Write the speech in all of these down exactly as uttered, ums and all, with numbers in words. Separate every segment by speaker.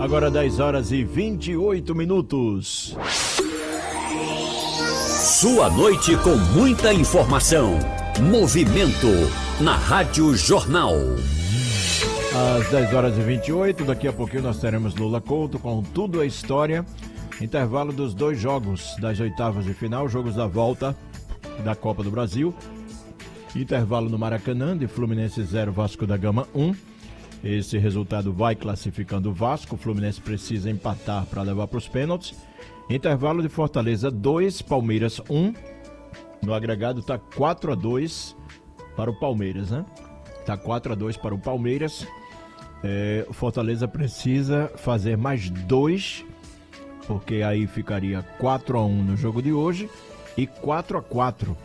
Speaker 1: Agora dez horas e vinte e oito minutos.
Speaker 2: Sua noite com muita informação. Movimento na Rádio Jornal.
Speaker 1: Às dez horas e vinte e oito, daqui a pouquinho nós teremos Lula Couto com Tudo é História. Intervalo dos dois jogos das oitavas de final, jogos da volta da Copa do Brasil. Intervalo no Maracanã, de Fluminense zero, Vasco da Gama um. Esse resultado vai classificando o Vasco. O Fluminense precisa empatar para levar para os pênaltis. Intervalo de Fortaleza dois, Palmeiras um. No agregado está quatro a dois para o Palmeiras, né? Está quatro a dois para o Palmeiras. É, o Fortaleza precisa fazer mais dois, porque aí ficaria quatro a um no jogo de hoje e quatro a quatro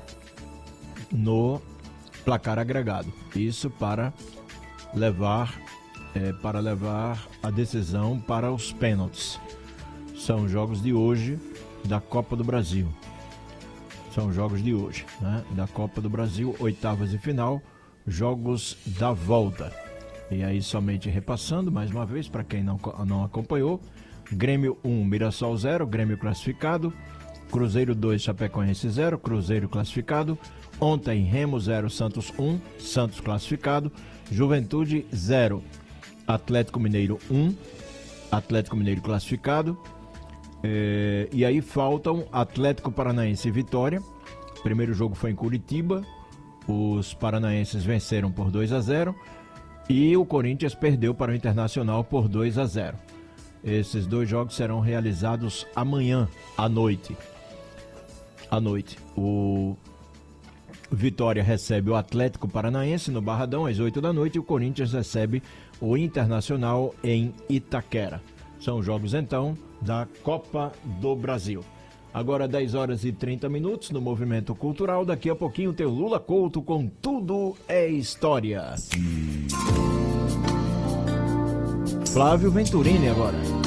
Speaker 1: no placar agregado. Isso para levar, é, para levar a decisão para os pênaltis. São jogos de hoje da Copa do Brasil. São jogos de hoje, né? Da Copa do Brasil, oitavas de final, jogos da volta. E aí, somente repassando mais uma vez, para quem não, não acompanhou: Grêmio um, Mirassol zero, Grêmio classificado. Cruzeiro dois, Chapecoense zero, Cruzeiro classificado. Ontem, Remo zero, Santos um, Santos classificado. Juventude zero, Atlético Mineiro um, Atlético Mineiro classificado. É, e aí faltam Atlético Paranaense e Vitória. O primeiro jogo foi em Curitiba. Os paranaenses venceram por dois a zero. E o Corinthians perdeu para o Internacional por dois a zero. Esses dois jogos serão realizados amanhã à noite. À noite. O Vitória recebe o Atlético Paranaense no Barradão às oito da noite e o Corinthians recebe o Internacional em Itaquera. São jogos, então, da Copa do Brasil. Agora dez horas e trinta minutos no Movimento Cultural. Daqui a pouquinho tem o Lula Couto com Tudo é História. Flávio Venturini agora.